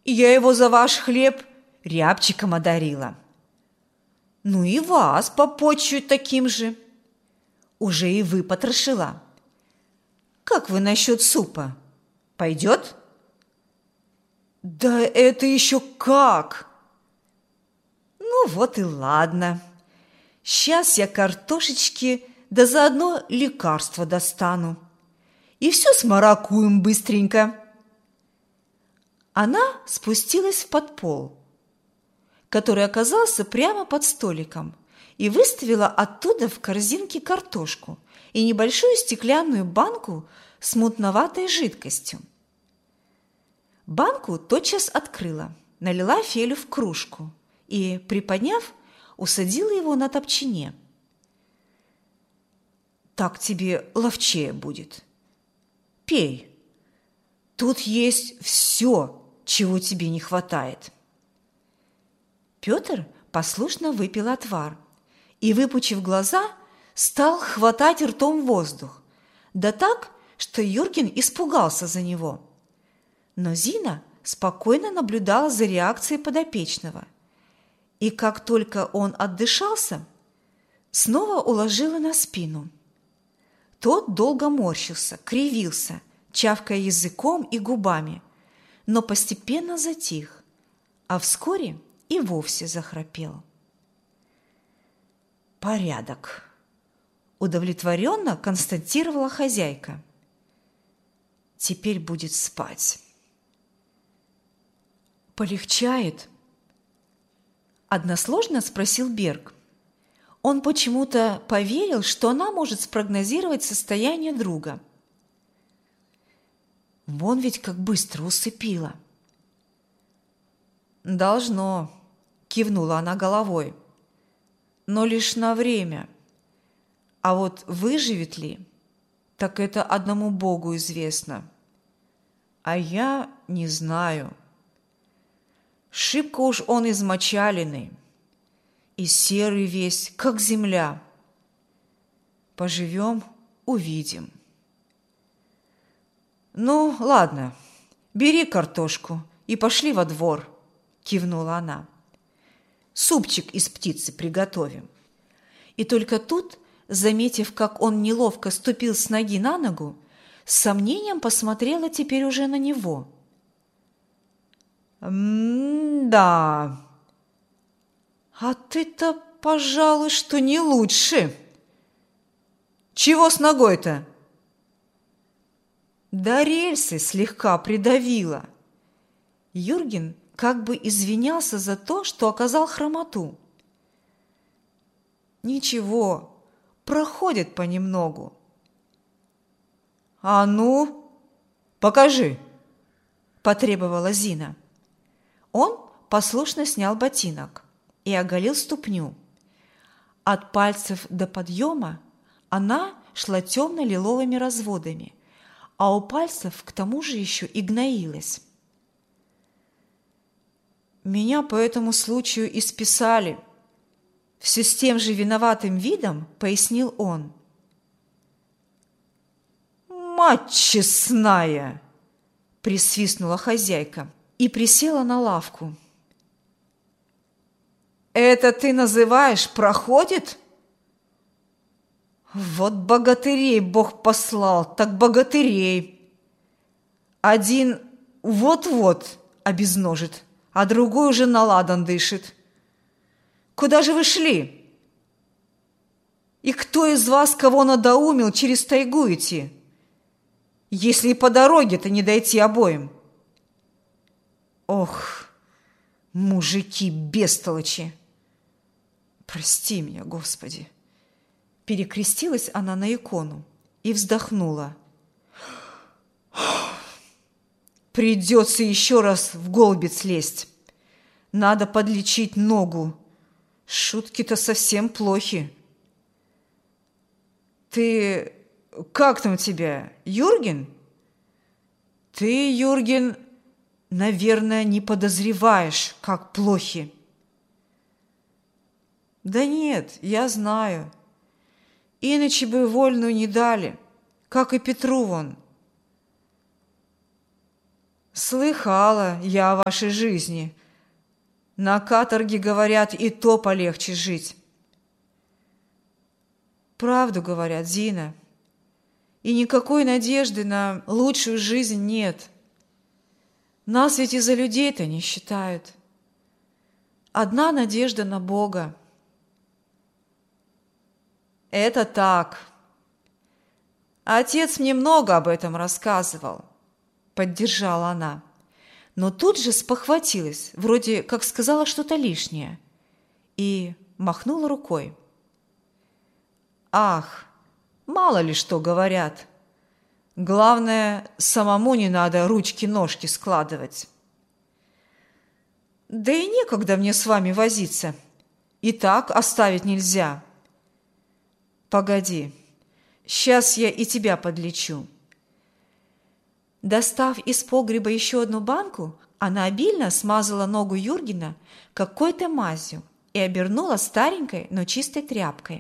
Я его за ваш хлеб рябчиком одарила. Ну и вас попотчую таким же. Уже и вы потрошила. Как вы насчет супа? Пойдет? Да это еще как! Ну вот и ладно. Сейчас я картошечки, да заодно лекарства достану. И все смаракуем быстренько. Она спустилась в подпол, который оказался прямо под столиком, и выставила оттуда в корзинке картошку и небольшую стеклянную банку с мутноватой жидкостью. Банку тотчас открыла, налила Фелю в кружку и, приподняв, усадила его на топчине. «Так тебе ловчее будет. Пей. Тут есть все, чего тебе не хватает». Петр послушно выпил отвар и, выпучив глаза, стал хватать ртом воздух, да так, что Юрген испугался за него. Но Зина спокойно наблюдала за реакцией подопечного, и как только он отдышался, снова уложила на спину. Тот долго морщился, кривился, чавкая языком и губами, но постепенно затих, а вскоре и вовсе захрапел. «Порядок», – удовлетворенно констатировала хозяйка. «Теперь будет спать». «Полегчает?» – односложно спросил Берг. Он почему-то поверил, что она может спрогнозировать состояние друга. Вон ведь как быстро усыпила. «Должно», – кивнула она головой, – «но лишь на время. А вот выживет ли, так это одному Богу известно. А я не знаю. Шибко уж он измочаленный, и серый весь, как земля. Поживем – увидим». «Ну, ладно, бери картошку и пошли во двор», – кивнула она. «Супчик из птицы приготовим». И только тут, заметив, как он неловко ступил с ноги на ногу, с сомнением посмотрела теперь уже на него. «Да, а ты-то, пожалуй, что не лучше. Чего с ногой-то?» «Да рельсы слегка придавило». Юрген как бы извинялся за то, что оказал хромоту. «Ничего, проходит понемногу». «А ну, покажи», – потребовала Зина. Он послушно снял ботинок и оголил ступню. От пальцев до подъема она шла темно-лиловыми разводами, а у пальцев к тому же еще и гноилась. «Меня по этому случаю и списали», – все с тем же виноватым видом пояснил он. «Мать честная!» – присвистнула хозяйка и присела на лавку. «Это ты называешь проходит? Вот богатырей Бог послал, так богатырей. Один вот-вот обезножит, а другой уже на ладан дышит. Куда же вы шли? И кто из вас кого надоумил через тайгу идти, если и по дороге-то не дойти обоим? Ох, мужики бестолочи! Прости меня, Господи!» Перекрестилась она на икону и вздохнула. «Придется еще раз в голбец лезть. Надо подлечить ногу. Шутки-то совсем плохи». «Ты... как там тебя, Юрген?» «Ты, Юрген, наверное, не подозреваешь, как плохи». «Да нет, я знаю. Иначе бы вольную не дали, как и Петру вон». Слыхала я о вашей жизни. На каторге, говорят, и то полегче жить. Правду говорят, Зина. И никакой надежды на лучшую жизнь нет. Нас ведь и за людей-то не считают. Одна надежда на Бога. Это так. Отец мне много об этом рассказывал, поддержала она. Но тут же спохватилась, вроде как сказала что-то лишнее, и махнула рукой. Ах, мало ли что говорят. Главное, самому не надо ручки-ножки складывать. Да и некогда мне с вами возиться. И так оставить нельзя. Погоди, сейчас я и тебя подлечу. Достав из погреба еще одну банку, она обильно смазала ногу Юргена какой-то мазью и обернула старенькой, но чистой тряпкой.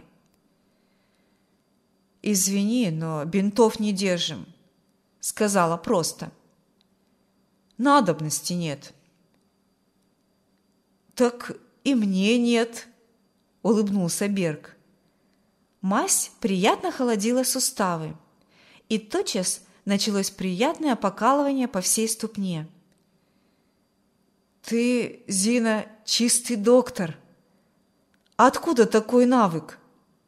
«Извини, но бинтов не держим», — сказала просто. «Надобности нет». «Так и мне нет», — улыбнулся Берг. Мазь приятно холодила суставы, и тотчас началось приятное покалывание по всей ступне. «Ты, Зина, чистый доктор. Откуда такой навык?»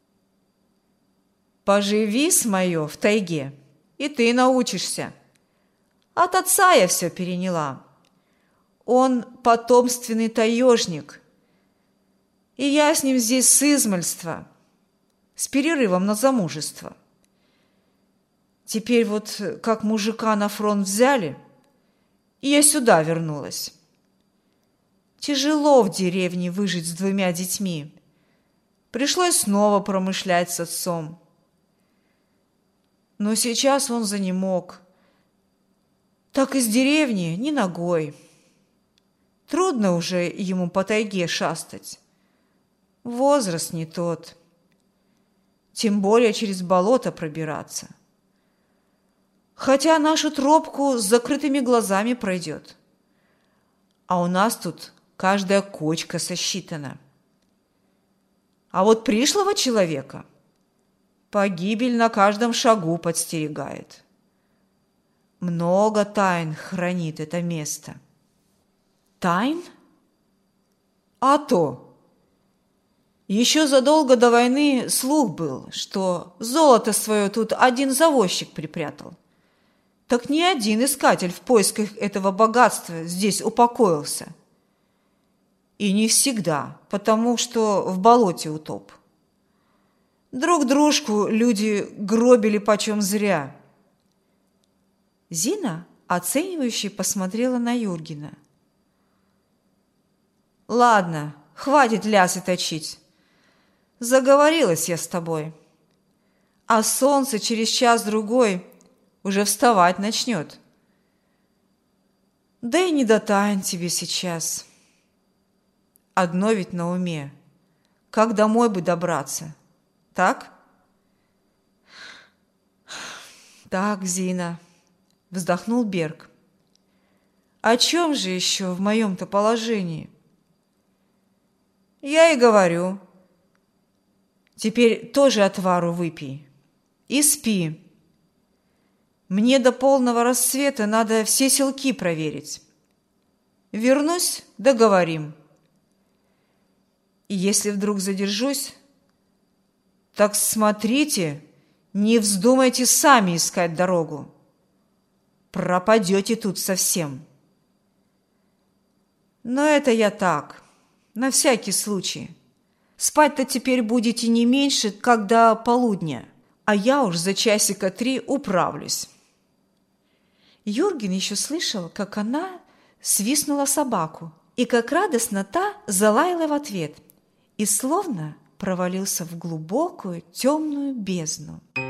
«Поживи с моё в тайге, и ты научишься. От отца я все переняла. Он потомственный таежник, и я с ним здесь с измальства, с перерывом на замужество. Теперь вот как мужика на фронт взяли, и я сюда вернулась. Тяжело в деревне выжить с 2 детьми. Пришлось снова промышлять с отцом. Но сейчас он занемог. Так из деревни ни ногой. Трудно уже ему по тайге шастать. Возраст не тот. Тем более через болото пробираться. Хотя нашу тропку с закрытыми глазами пройдет. А у нас тут каждая кочка сосчитана. А вот пришлого человека погибель на каждом шагу подстерегает. Много тайн хранит это место. Тайн? А то! Еще задолго до войны слух был, что золото свое тут один завозчик припрятал. Так ни один искатель в поисках этого богатства здесь упокоился. И не всегда, потому что в болоте утоп. Друг дружку люди гробили почем зря. Зина, оценивающе посмотрела на Юргена. Ладно, хватит лясы точить. Заговорилась я с тобой. А солнце через час-другой уже вставать начнет. Да и не до тайн тебе сейчас. Одно ведь на уме. Как домой бы добраться? Так? Так, Зина, вздохнул Берг. О чем же еще в моем-то положении? Я и говорю. Теперь тоже отвару выпей. И спи. Мне до полного рассвета надо все селки проверить. Вернусь, договорим. И если вдруг задержусь, так смотрите, не вздумайте сами искать дорогу. Пропадете тут совсем. Но это я так, на всякий случай. Спать-то теперь будете не меньше, как до полудня, а я уж за часика 3 управлюсь. Юрген еще слышал, как она свистнула собаку, и как радостно та залаяла в ответ, и словно провалился в глубокую темную бездну.